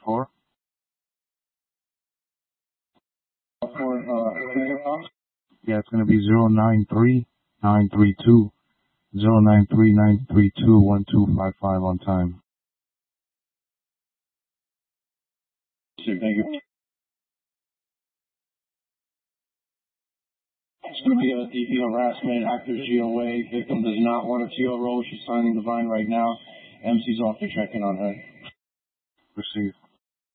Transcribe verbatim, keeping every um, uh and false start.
for? For, uh, Yeah, it's going to be zero nine three nine three two zero nine three nine three two one two five five on time. Thank you. It's going to be a D P harassment, active G O A. Victim does not want a T O R O. She's signing the vine right now. M C's off to check in on her. Receive.